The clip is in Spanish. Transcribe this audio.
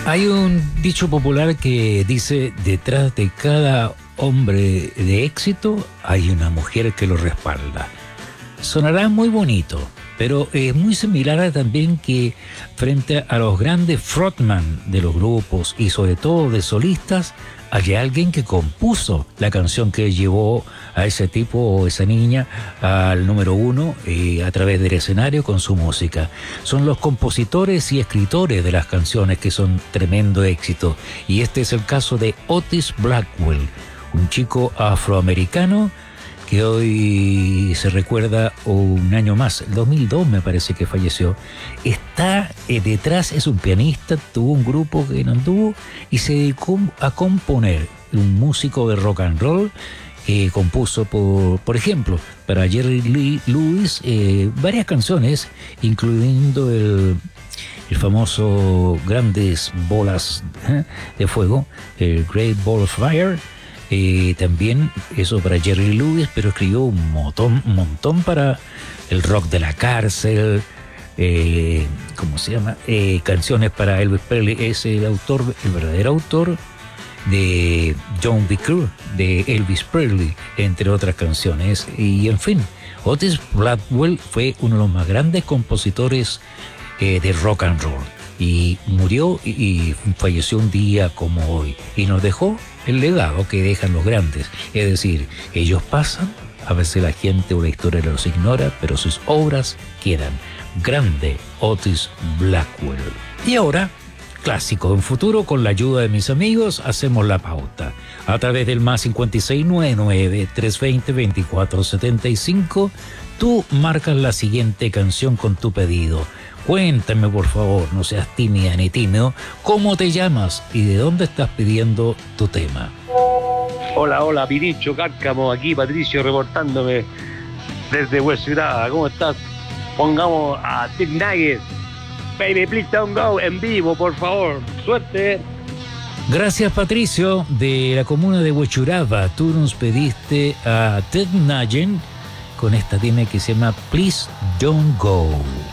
Hay un dicho popular que dice, detrás de cada hombre de éxito hay una mujer que lo respalda. Sonará muy bonito, pero es muy similar también que frente a los grandes frontman de los grupos y sobre todo de solistas, hay alguien que compuso la canción que llevó a ese tipo o esa niña al número uno a través del escenario con su música. Son los compositores y escritores de las canciones que son tremendo éxito. Y este es el caso de Otis Blackwell, un chico afroamericano que hoy se recuerda un año más, el 2002 me parece que falleció. Está detrás, es un pianista, tuvo un grupo que no anduvo y se dedicó a componer, un músico de rock and roll que compuso, por ejemplo, para Jerry Lee Lewis varias canciones, incluyendo el famoso Grandes Bolas de Fuego, el Great Ball of Fire. También eso para Jerry Lewis, pero escribió un montón para el rock de la cárcel, ¿cómo se llama? Canciones para Elvis Presley, es el autor, el verdadero autor de John B. Crew, de Elvis Presley, entre otras canciones. Y en fin, Otis Blackwell fue uno de los más grandes compositores de rock and roll. Y murió y falleció un día como hoy. Y nos dejó el legado que dejan los grandes. Es decir, ellos pasan, a veces la gente o la historia los ignora, pero sus obras quedan. Grande Otis Blackwell. Y ahora, clásico en futuro, con la ayuda de mis amigos, hacemos la pauta. A través del más 56993202475, tú marcas la siguiente canción con tu pedido. Cuéntame, por favor, no seas tímida ni tímido, ¿cómo te llamas y de dónde estás pidiendo tu tema? Hola, Piricho, Cárcamo, aquí Patricio reportándome desde Huesurada. ¿Cómo estás? Pongamos a Ted Nugget, Baby Please Don't Go, en vivo, por favor. Suerte. Gracias, Patricio, de la comuna de Huechuraba. Tú nos pediste a Ted Nugget con esta tema que se llama Please Don't Go.